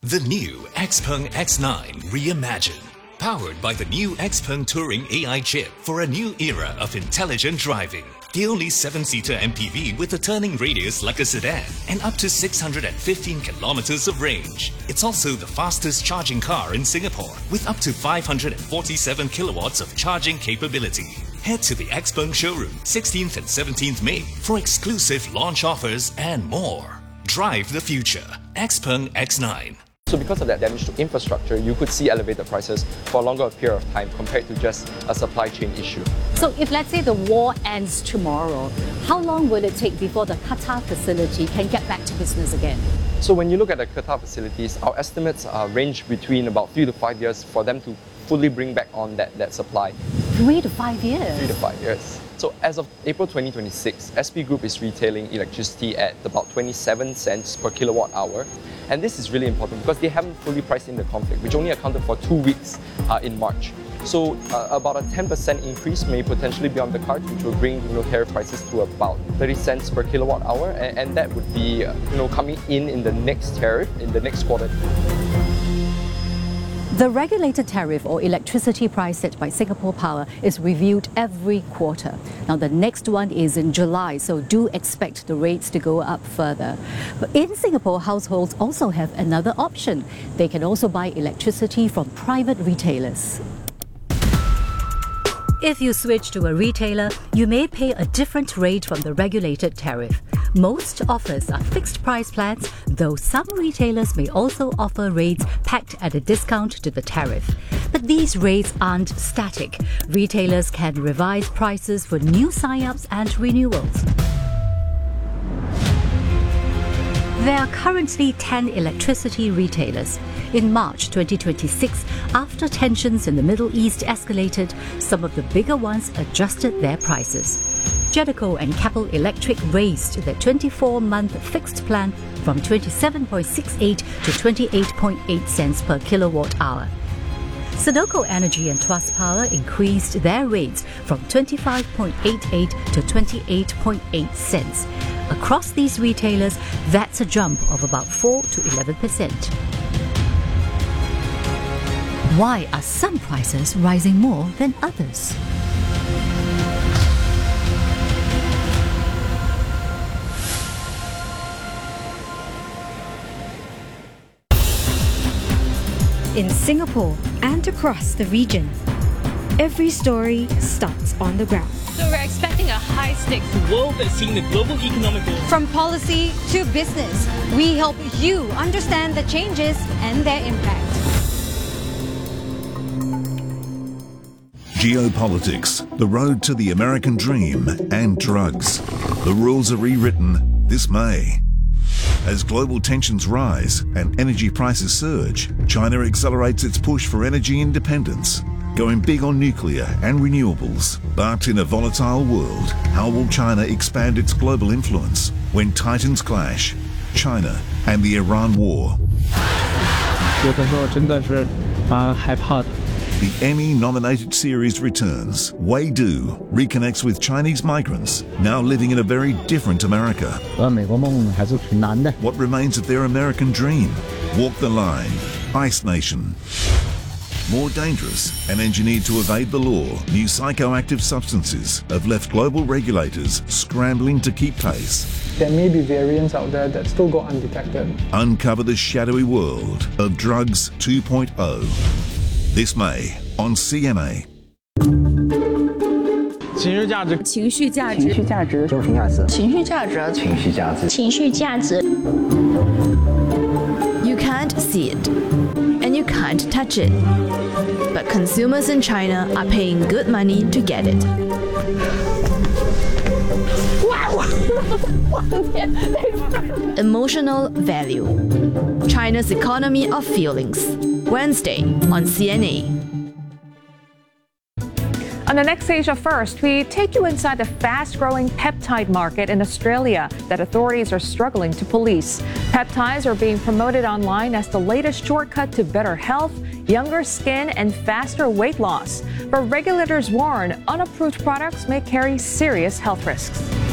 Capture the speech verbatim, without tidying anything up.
The new Xpeng X nine Reimagined. Powered by the new Xpeng Touring A I chip for a new era of intelligent driving. The only seven-seater M P V with a turning radius like a sedan and up to six hundred fifteen kilometers of range. It's also the fastest charging car in Singapore with up to five hundred forty-seven kilowatts of charging capability. Head to the Xpeng showroom sixteenth and seventeenth May for exclusive launch offers and more. Drive the future. Xpeng X nine. So because of that damage to infrastructure, you could see elevated prices for a longer period of time compared to just a supply chain issue. So if let's say the war ends tomorrow, how long will it take before the Qatar facility can get back to business again? So when you look at the Qatar facilities, our estimates uh, range between about three to five years for them to fully bring back on that, that supply. Three to five years? Three to five years. So as of April twenty twenty-six, S P Group is retailing electricity at about twenty-seven cents per kilowatt hour. And this is really important because they haven't fully priced in the conflict, which only accounted for two weeks uh, in March. So uh, about a ten percent increase may potentially be on the cards, which will bring you know, tariff prices to about thirty cents per kilowatt hour. And, and that would be uh, you know, coming in in the next tariff, in the next quarter. The regulated tariff or electricity price set by Singapore Power is reviewed every quarter. Now the next one is in July, so do expect the rates to go up further. But in Singapore, households also have another option. They can also buy electricity from private retailers. If you switch to a retailer, you may pay a different rate from the regulated tariff. Most offers are fixed price plans, though some retailers may also offer rates packed at a discount to the tariff. But these rates aren't static. Retailers can revise prices for new sign-ups and renewals. There are currently ten electricity retailers. In March twenty twenty-six, after tensions in the Middle East escalated, some of the bigger ones adjusted their prices. Jedico and Keppel Electric raised their twenty-four month fixed plan from twenty-seven point six eight to twenty-eight point eight cents per kilowatt hour. Sunoco Energy and Tuas Power increased their rates from twenty-five point eight eight to twenty-eight point eight cents. Across these retailers, that's a jump of about four to eleven percent. Why are some prices rising more than others? In Singapore and across the region, every story starts on the ground. So we're expecting a high-stakes world that's seeing the global economic growth. From policy to business, we help you understand the changes and their impact. Geopolitics, the road to the American dream, and drugs. The rules are rewritten this May. As global tensions rise and energy prices surge, China accelerates its push for energy independence, going big on nuclear and renewables. But in a volatile world, how will China expand its global influence when titans clash? China and the Iran war. The Emmy-nominated series returns. Wei Du reconnects with Chinese migrants now living in a very different America. What remains of their American dream? Walk the line. Ice Nation. More dangerous and engineered to evade the law, new psychoactive substances have left global regulators scrambling to keep pace. There may be variants out there that still go undetected. Uncover the shadowy world of Drugs two point oh. This May on C M A. 情绪价值，情绪价值，情绪价值，情绪价值，情绪价值，情绪价值，情绪价值。 You can't see it, and you can't touch it, but consumers in China are paying good money to get it. Emotional value. China's economy of feelings. Wednesday on C N A. On the next Asia First, we take you inside the fast-growing peptide market in Australia that authorities are struggling to police. Peptides are being promoted online as the latest shortcut to better health, younger skin, and faster weight loss. But regulators warn unapproved products may carry serious health risks.